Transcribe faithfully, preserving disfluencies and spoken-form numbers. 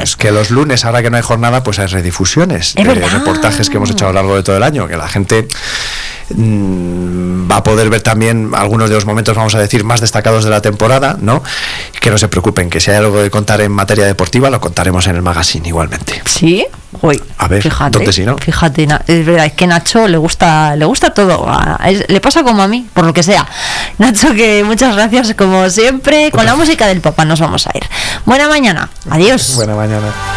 es que los lunes, ahora que no hay jornada, pues hay redifusiones es de verdad. reportajes que hemos hecho a lo largo de todo el año, que la gente mmm, va a poder ver también algunos de los momentos, vamos a decir, más destacados de la temporada, ¿no? Que no se preocupen, que si hay algo que contar en materia deportiva, lo contaremos en el magazine igualmente. ¿Sí? Uy, a ver, fíjate, ¿dónde si no? Fíjate, es verdad, es que Nacho le gusta, le gusta todo, es, le pasa como a mí, por lo que sea. Nacho, que muchas gracias como siempre. Con la música del papá nos vamos a ir. Buena mañana, adiós. Buena mañana.